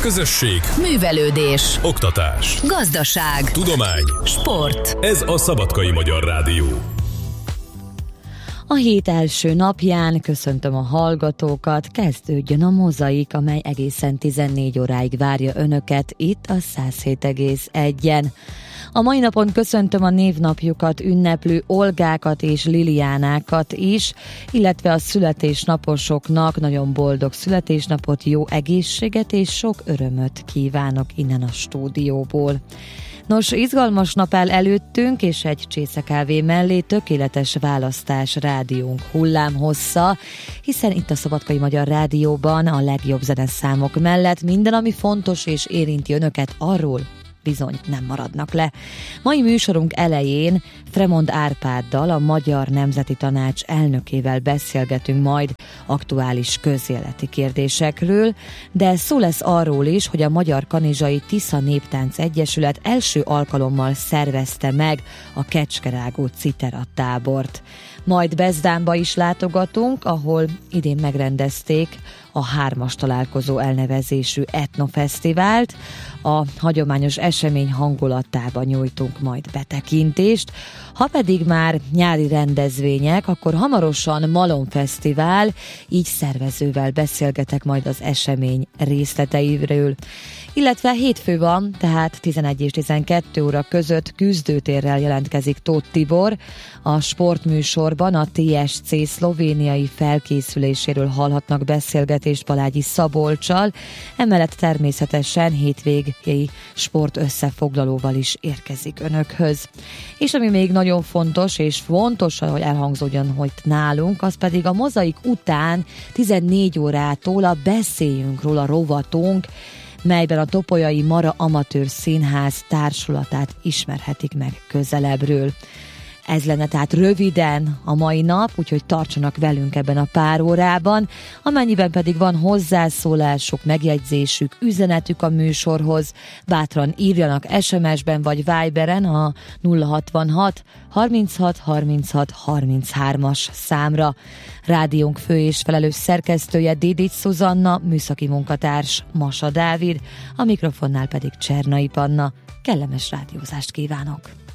Közösség, művelődés, oktatás, gazdaság, tudomány, sport. Ez a Szabadkai Magyar Rádió. A hét első napján köszöntöm a hallgatókat, kezdődjön a Mozaik, amely egészen 14 óráig várja önöket itt a 107,1-en. A mai napon köszöntöm a névnapjukat ünneplő Olgákat és Liliánákat is, illetve a születésnaposoknak nagyon boldog születésnapot, jó egészséget és sok örömöt kívánok innen a stúdióból. Nos, izgalmas nap áll előttünk, és egy csészekávé mellé tökéletes választás rádiónk hullámhossza, hiszen itt a Szabadkai Magyar Rádióban a legjobb zeneszámok mellett minden, ami fontos és érinti önöket, arról bizony nem maradnak le. Mai műsorunk elején Fremond Árpáddal, a Magyar Nemzeti Tanács elnökével beszélgetünk majd aktuális közéleti kérdésekről, de szó lesz arról is, hogy a Magyar Kanizsai Tisza Néptánc Egyesület első alkalommal szervezte meg a Kecskerágó Citera tábort. Majd Bezdánba is látogatunk, ahol idén megrendezték a 3-as találkozó elnevezésű etnofesztivált. A hagyományos esemény hangulatába nyújtunk majd betekintést. Ha pedig már nyári rendezvények, akkor hamarosan Malomfesztivál, így szervezővel beszélgetek majd az esemény részleteiről. Illetve hétfő van, tehát 11 és 12 óra között küzdőtérrel jelentkezik Tóth Tibor. A sportműsorban a TSC szlovéniai felkészüléséről hallhatnak beszélgetést Palágyi Szabolccsal, emellett természetesen hétvégei sport összefoglalóval is érkezik önökhöz. És ami még nagyon fontos, és fontos, hogy elhangzódjon, hogy nálunk, az pedig a Mozaik után 14 órától a Beszéljünk róla rovatunk, melyben a Topolyai Mara Amatőr Színház társulatát ismerhetik meg közelebbről. Ez lenne tehát röviden a mai nap, úgyhogy tartsanak velünk ebben a pár órában, amennyiben pedig van hozzászólásuk, megjegyzésük, üzenetük a műsorhoz, bátran írjanak SMS-ben vagy Viberen a 066 36 36 33-as számra. Rádiónk fő és felelős szerkesztője Dédics Szuzanna, műszaki munkatárs Masa Dávid, a mikrofonnál pedig Csernai Panna. Kellemes rádiózást kívánok!